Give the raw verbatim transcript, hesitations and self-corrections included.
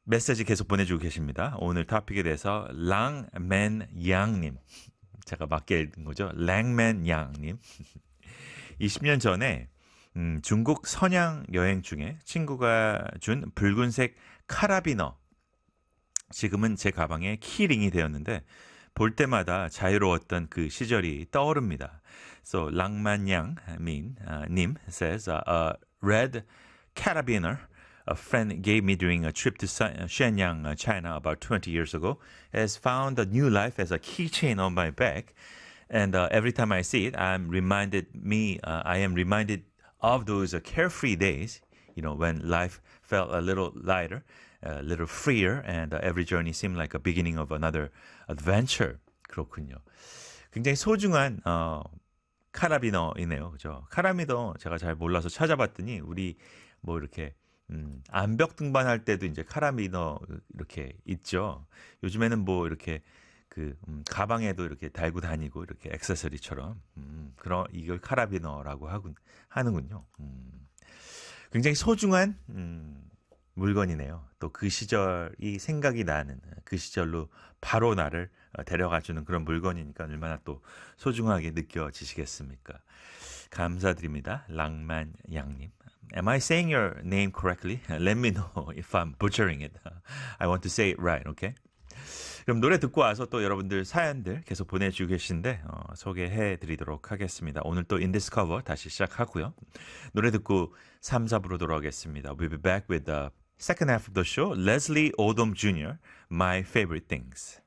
메시지 계속 보내주고 계십니다. 오늘 토픽에 대해서 랑맨 양님, 제가 맞게 읽은 거죠. 랑맨 양님. 이십 년 전에 음, 중국 선양 여행 중에 친구가 준 붉은색 카라비너, 지금은 제 가방의 키링이 되었는데 볼 때마다 자유로웠던 그 시절이 떠오릅니다. So 랑만양 민 uh, 님 says uh, a red carabiner a friend gave me during a trip to Shenyang, uh, China about twenty years ago has found a new life as a keychain on my back. And uh, every time I see it, I'm reminded me, uh, I am reminded of those uh, carefree days, you know, when life felt a little lighter, a little freer, and uh, every journey seemed like a beginning of another adventure. 그렇군요. 굉장히 소중한 어, 카라비너이네요, 그죠? 카라비너 제가 잘 몰라서 찾아봤더니 우리 뭐 이렇게 음, 암벽 등반할 때도 이제 카라비너 이렇게 있죠. 요즘에는 뭐 이렇게 그 음, 가방에도 이렇게 달고 다니고 이렇게 액세서리처럼 음, 그런 이걸 카라비너라고 하군 하는군요. 음, 굉장히 소중한 음, 물건이네요. 또 그 시절이 생각이 나는 그 시절로 바로 나를 데려가주는 그런 물건이니까 얼마나 또 소중하게 느껴지시겠습니까? 감사드립니다. 랑만 양님. Am I saying your name correctly? Let me know if I'm butchering it. I want to say it right, okay? 그럼 노래 듣고 와서 또 여러분들 사연들 계속 보내주고 계신데 어, 소개해 드리도록 하겠습니다. 오늘 또 인디스커버 다시 시작하고요. 노래 듣고 삼, 사 부로 돌아오겠습니다. We'll be back with the second half of the show. Leslie Odom Junior, My Favorite Things.